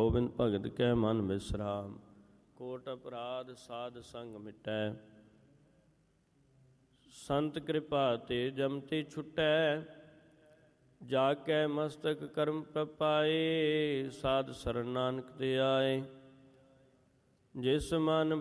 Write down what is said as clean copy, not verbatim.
ਗੋਬਿੰਦ ਭਗਤ ਕੈ ਮਨ ਵਿਸਰਾਮ। ਕੋਟ ਅਪਰਾਧ ਸਾਧ ਸੰਗ ਮਿਟੈ, ਸੰਤ ਕਿਰਪਾ ਤੇ ਜਮਤੀ ਛੁਟੈ। ਜਾ ਕੈ ਮਸਤਕ ਕਰਮ ਪ੍ਰਪਾਏ, ਸਾਧ ਸਰਣ ਨਾਨਕ ਤੇ ਆਏ। ਜਿਸ ਮਨ